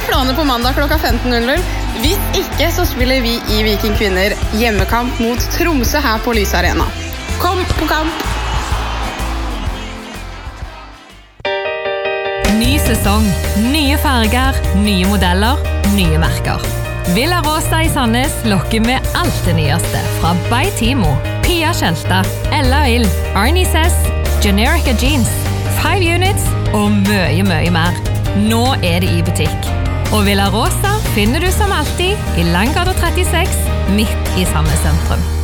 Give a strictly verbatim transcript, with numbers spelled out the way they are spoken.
planer på mandag klokka femten null null. Hvis ikke så spiller vi i Viking Kvinner hjemmekamp mot Tromsø her på Lyse Arena. Kom på kamp! Ny sesong, nye farger, nye modeller, nye merker. Villa Rosa i Sandnes lokker med alt det nyeste fra By Timo, Pia Kjelta, Ella Ill, Arnie Sess, Generica Jeans, Five Units og mye, mye mer. Nå er det i butikk. Og Villa Rosa finner du som alltid i Langgata trettiseks, midt i Sandnes sentrum.